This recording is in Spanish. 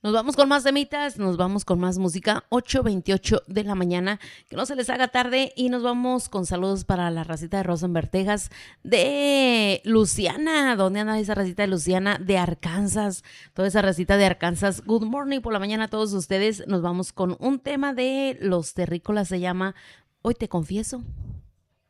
Nos vamos con más temitas, nos vamos con más música, 8:28 de la mañana, que no se les haga tarde y nos vamos con saludos para la racita de Rosenberg, Texas, de Luciana. ¿Dónde anda esa racita de Luciana? De Arkansas, toda esa racita de Arkansas. Good morning por la mañana a todos ustedes. Nos vamos con un tema de Los Terrícolas, se llama Hoy te confieso.